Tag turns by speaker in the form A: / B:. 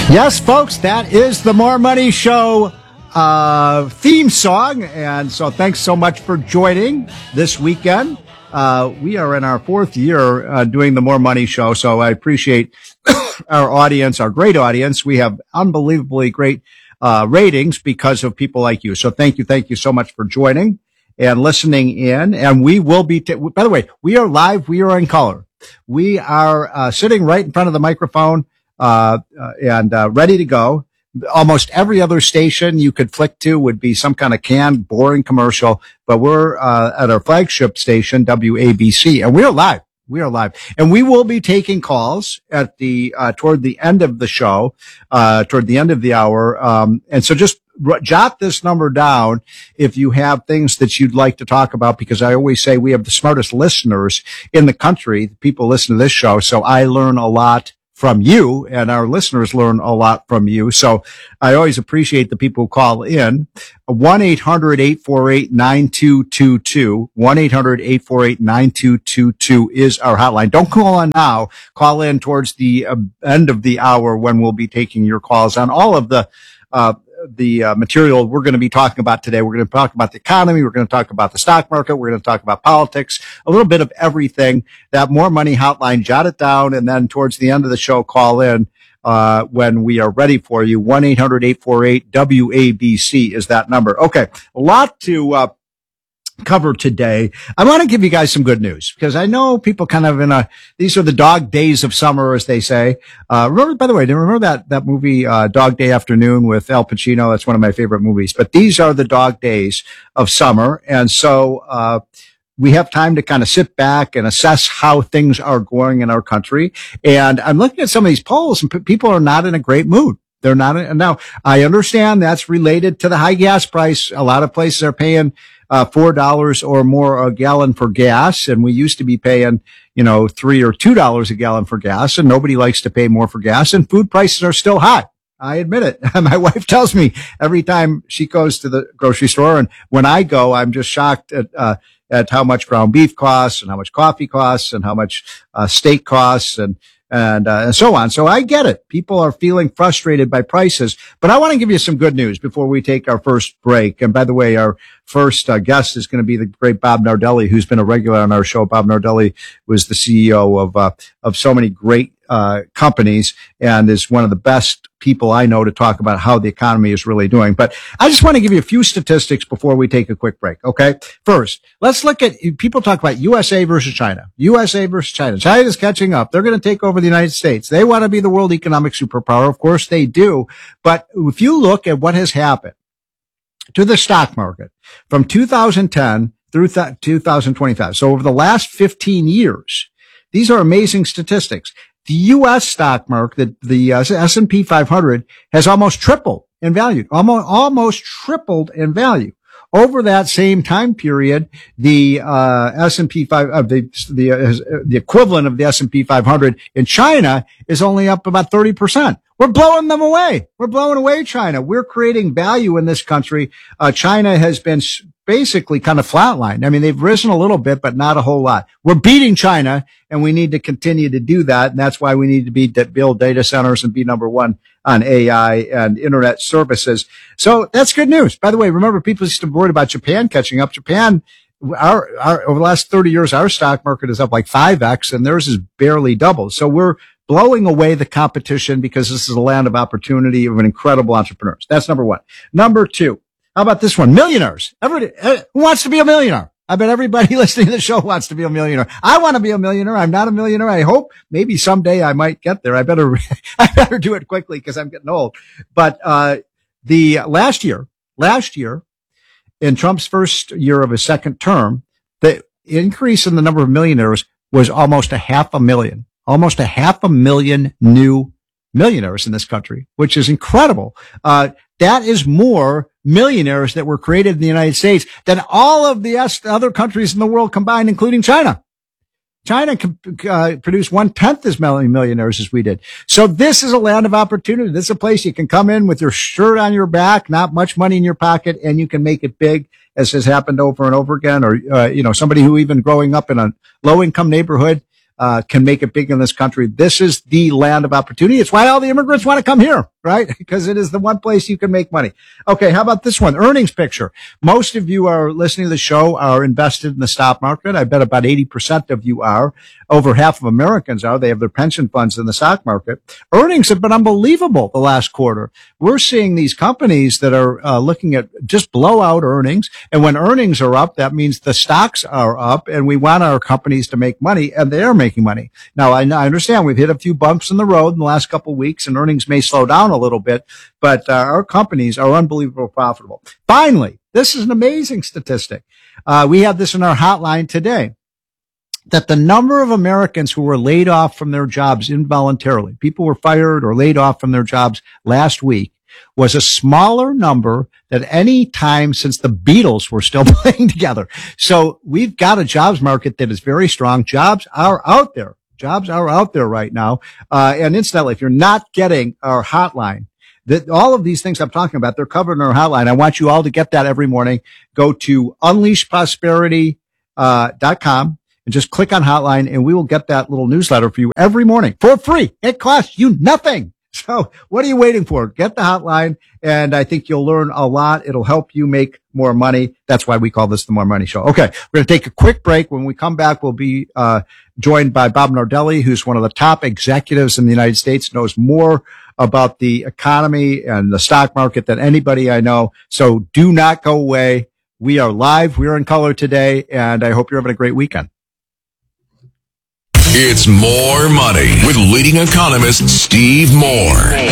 A: Yes, folks, that is the More Money Show theme song. And so thanks so much for joining this weekend. We are in our fourth year doing the More Money Show. So I appreciate our audience, our great audience. We have unbelievably great ratings because of people like you. So thank you so much for joining and listening in. And we will be, by the way, we are live. We are in color. We are sitting right in front of the microphone and ready to go. Almost every other station you could flick to would be some kind of canned, boring commercial, but we're at our flagship station, WABC, and we're live. We are live, and we will be taking calls at the toward the end of the show, toward the end of the hour. And so just jot this number down if you have things that you'd like to talk about, because I always say we have the smartest listeners in the country. People listen to this show, so I learn a lot from you, and our listeners learn a lot from you. So I always appreciate the people who call in. 1-800-848-9222. 1-800-848-9222 is our hotline. Don't call on now. Call in towards the end of the hour when we'll be taking your calls on all of the material we're going to be talking about today. We're going to talk about the economy. We're going to talk about the stock market. We're going to talk about politics, a little bit of everything. That More Money hotline, jot it down. And then towards the end of the show, call in, when we are ready for you. 1-800-848-WABC is that number. Okay. A lot to, cover today. I want to give you guys some good news because I know people kind of these are the dog days of summer, as they say. Remember that movie, Dog Day Afternoon with Al Pacino? That's one of my favorite movies, but these are the dog days of summer. And so, we have time to kind of sit back and assess how things are going in our country. And I'm looking at some of these polls and people are not in a great mood. They're not. Now, I understand that's related to the high gas price. A lot of places are paying $4 or more a gallon for gas. And we used to be paying, $3 or $2 a gallon for gas. And nobody likes to pay more for gas. And food prices are still high. I admit it. My wife tells me every time she goes to the grocery store. And when I go, I'm just shocked at how much ground beef costs and how much coffee costs and how much steak costs and so on. So I get it. People are feeling frustrated by prices, but I want to give you some good news before we take our first break. And by the way, our first guest is going to be the great Bob Nardelli, who's been a regular on our show. Bob Nardelli was the CEO of so many great companies and is one of the best people I know to talk about how the economy is really doing. But I just want to give you a few statistics before we take a quick break. Okay. First, let's look at, people talk about USA versus China. USA versus China. China's catching up. They're going to take over the United States. They want to be the world economic superpower. Of course they do. But if you look at what has happened to the stock market from 2010 through 2025, so over the last 15 years, these are amazing statistics. The U.S. stock market, the S&P 500 has almost tripled in value, almost tripled in value. Over that same time period, the S&P 5, the equivalent of the S&P 500 in China is only up about 30%. We're blowing them away. We're blowing away China. We're creating value in this country. China has been basically kind of flatlined. I mean, they've risen a little bit, but not a whole lot. We're beating China, and we need to continue to do that. And that's why we need to build data centers and be number one on AI and internet services. So that's good news. By the way, remember, people used to worry about Japan catching up. Japan, our over the last 30 years, our stock market is up like 5x, and theirs is barely double. So we're blowing away the competition because this is a land of opportunity of incredible entrepreneurs. That's number one. Number two. How about this one? Millionaires. Everybody, who wants to be a millionaire? I bet everybody listening to the show wants to be a millionaire. I want to be a millionaire. I'm not a millionaire. I hope maybe someday I might get there. I better do it quickly because I'm getting old. But, the last year, in Trump's first year of his second term, the increase in the number of millionaires was almost 500,000 new millionaires in this country, which is incredible. That is more millionaires that were created in the United States than all of the other countries in the world combined, including China. China produced 1/10 as many millionaires as we did. So this is a land of opportunity. This is a place you can come in with your shirt on your back, not much money in your pocket, and you can make it big, as has happened over and over again. Or, somebody who even growing up in a low income neighborhood, can make it big in this country. This is the land of opportunity. It's why all the immigrants want to come here, right? Because it is the one place you can make money. Okay. How about this one? Earnings picture. Most of you are listening to the show are invested in the stock market. I bet about 80% of you are. Over half of Americans are. They have their pension funds in the stock market. Earnings have been unbelievable the last quarter. We're seeing these companies that are looking at just blowout earnings. And when earnings are up, that means the stocks are up, and we want our companies to make money, and they are making money. Now, I understand we've hit a few bumps in the road in the last couple of weeks, and earnings may slow down a little bit, but our companies are unbelievably profitable. Finally, this is an amazing statistic. We had this in our hotline today, that the number of Americans who were laid off from their jobs involuntarily, people were fired or laid off from their jobs last week, was a smaller number than any time since the Beatles were still playing together. So we've got a jobs market that is very strong. Jobs are out there. Jobs are out there right now. And incidentally, if you're not getting our hotline, that all of these things I'm talking about, they're covered in our hotline. I want you all to get that every morning. Go to unleashprosperity.com. and just click on hotline, and we will get that little newsletter for you every morning for free. It costs you nothing. So what are you waiting for? Get the hotline, and I think you'll learn a lot. It'll help you make more money. That's why we call this the More Money Show. Okay, we're going to take a quick break. When we come back, we'll be joined by Bob Nardelli, who's one of the top executives in the United States, knows more about the economy and the stock market than anybody I know. So do not go away. We are live. We're in color today, and I hope you're having a great weekend.
B: It's More Money with leading economist Steve Moore.